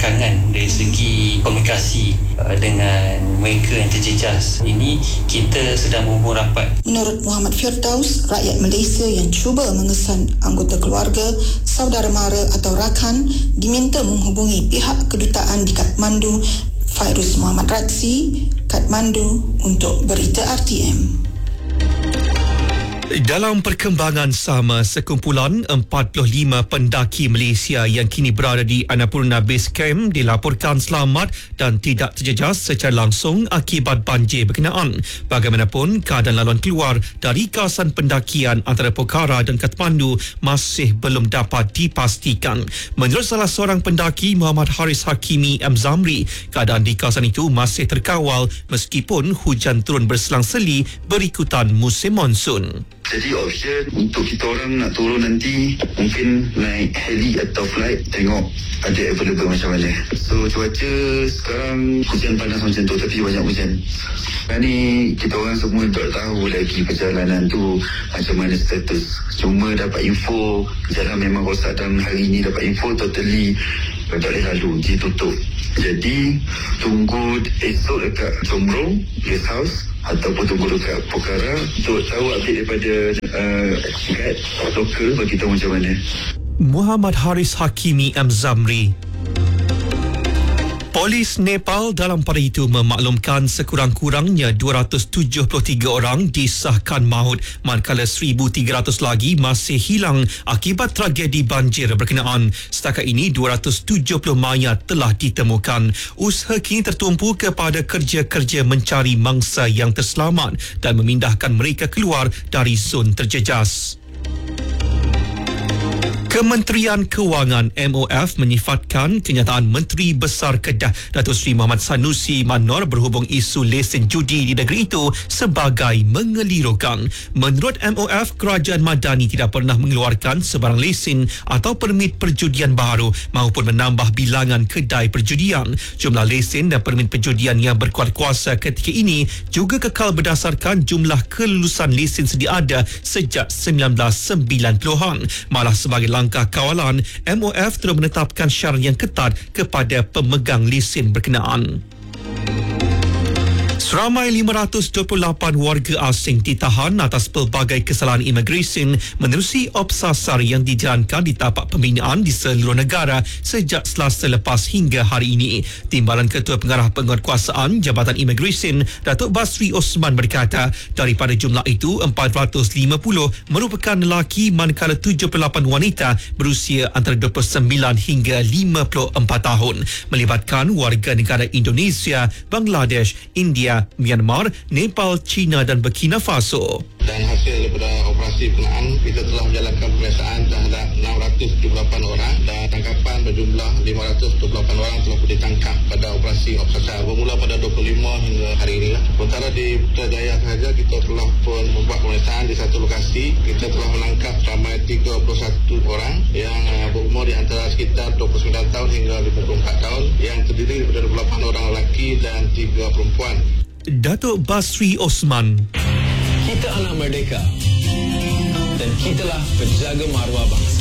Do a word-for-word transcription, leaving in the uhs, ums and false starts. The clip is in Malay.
belakangan dari segi komunikasi uh, dengan mereka yang terjejas ini, kita sedang berhubung rapat. Menurut Muhammad Firdaus, rakyat Malaysia yang cuba mengesan anggota keluarga, saudara mara atau rakan diminta menghubungi pihak kedutaan di Kathmandu. Fairuz Muhammad Radzi, Kathmandu untuk Berita R T M. Dalam perkembangan sama, sekumpulan empat puluh lima pendaki Malaysia yang kini berada di Annapurna Base Camp dilaporkan selamat dan tidak terjejas secara langsung akibat banjir berkenaan. Bagaimanapun, keadaan laluan keluar dari kawasan pendakian antara Pokhara dan Kathmandu masih belum dapat dipastikan. Menurut salah seorang pendaki, Muhammad Haris Hakimi M. Zamri, keadaan di kawasan itu masih terkawal meskipun hujan turun berselang-seli berikutan musim monsun. Jadi option untuk kita orang nak turun nanti mungkin naik heli atau flight, tengok ada available macam mana. So cuaca sekarang hujan panas macam tu, tapi banyak hujan. Sekarang ni kita orang semua tak tahu lagi perjalanan tu macam mana status. Cuma dapat info jalan memang rosak dan hari ni dapat info totally tak boleh lalu, ditutup. Jadi tunggu esok dekat Jomrong Guest House ataupun tunggu dekat Pokhara untuk tahu update daripada uh, guide lokal bagi tahu macam mana. Muhammad Haris Hakimi M. Zamri. Polis Nepal dalam pada itu memaklumkan sekurang-kurangnya dua ratus tujuh puluh tiga orang disahkan maut, manakala seribu tiga ratus lagi masih hilang akibat tragedi banjir berkenaan. Setakat ini dua ratus tujuh puluh mayat telah ditemukan. Usaha kini tertumpu kepada kerja-kerja mencari mangsa yang terselamat dan memindahkan mereka keluar dari zon terjejas. Kementerian Kewangan M O F menyifatkan kenyataan Menteri Besar Kedah Datuk Seri Muhammad Sanusi Manor berhubung isu lesen judi di negeri itu sebagai mengelirukan. Menurut M O F, Kerajaan Madani tidak pernah mengeluarkan sebarang lesen atau permit perjudian baru maupun menambah bilangan kedai perjudian. Jumlah lesen dan permit perjudian yang berkuat kuasa ketika ini juga kekal berdasarkan jumlah kelulusan lesen sedia ada sejak sembilan belas sembilan puluhan. Malah sebagai langkah Langkah kawalan, M O F terus menetapkan syarat yang ketat kepada pemegang lesen berkenaan. Seramai lima ratus dua puluh lapan warga asing ditahan atas pelbagai kesalahan imigresen menerusi obsasar yang dijalankan di tapak pembinaan di seluruh negara sejak Selasa lepas hingga hari ini. Timbalan Ketua Pengarah Penguatkuasaan Jabatan Imigresen Datuk Basri Osman berkata, daripada jumlah itu empat ratus lima puluh merupakan lelaki manakala tujuh puluh lapan wanita berusia antara dua puluh sembilan hingga lima puluh empat tahun, melibatkan warga negara Indonesia, Bangladesh, India, Myanmar, Nepal, China dan Burkina Faso. Dan hasil daripada operasi berkenaan, kita telah menjalankan pemeriksaan terhadap enam ratus tujuh puluh lapan orang dan tangkapan berjumlah lima ratus dua puluh lapan orang telah pun ditangkap pada operasi obsasar bermula pada dua puluh lima hingga hari ini. Sementara di Putrajaya sahaja kita telah pun membuat pemeriksaan di satu lokasi. Kita telah menangkap ramai tiga puluh satu orang yang berumur di antara sekitar dua puluh sembilan tahun hingga lima puluh empat tahun yang terdiri daripada dua puluh lapan orang lelaki dan tiga perempuan. Datuk Basri Osman. Kita anak merdeka dan kitalah penjaga maruah bangsa.